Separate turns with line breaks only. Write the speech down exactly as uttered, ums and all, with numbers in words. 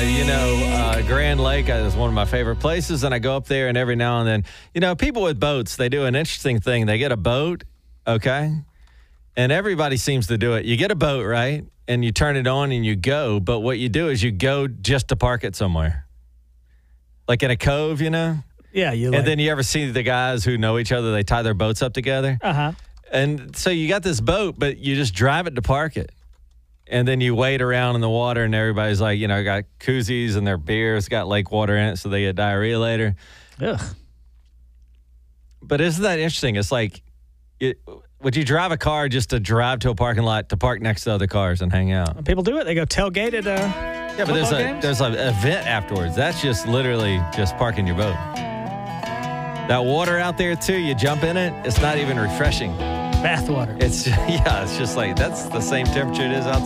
you know, uh, Grand Lake is one of my favorite places, and I go up there, and every now and then, you know, people with boats, they do an interesting thing. They get a boat, okay, and everybody seems to do it. You get a boat, right, and you turn it on and you go, but what you do is you go just to park it somewhere, like in a cove, you know?
Yeah, you
And
like,
then you ever see the guys who know each other, they tie their boats up together?
uh-huh.
And so you got this boat, but you just drive it to park it. And then you wade around in the water, and everybody's like, you know, got koozies and their beers, got lake water in it, so they get diarrhea later.
Ugh.
But isn't that interesting? It's like, it, would you drive a car just to drive to a parking lot to park next to other cars and hang out?
People do it. They go tailgate at uh,
Yeah, but there's a
games?
there's an event afterwards. That's just literally just parking your boat. That water out there, too, you jump in it, it's not even refreshing.
bathwater.
It's, yeah, it's just like, that's the same temperature it is outside.